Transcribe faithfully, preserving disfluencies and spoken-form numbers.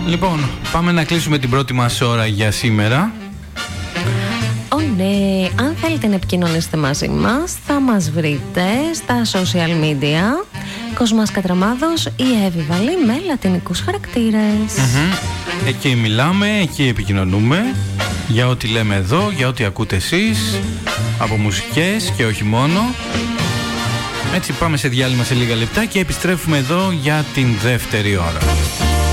Λοιπόν, πάμε να κλείσουμε την πρώτη μας ώρα για σήμερα. Ω oh, ναι, αν θέλετε να επικοινωνήσετε μαζί μας, θα μας βρείτε στα social media Κοσμάς Κατραμάδος ή Εύη Βαλή με λατινικούς χαρακτήρες. Mm-hmm. Εκεί μιλάμε, εκεί επικοινωνούμε για ό,τι λέμε εδώ, για ό,τι ακούτε εσείς, από μουσικές και όχι μόνο. Έτσι πάμε σε διάλειμμα σε λίγα λεπτά και επιστρέφουμε εδώ για την δεύτερη ώρα.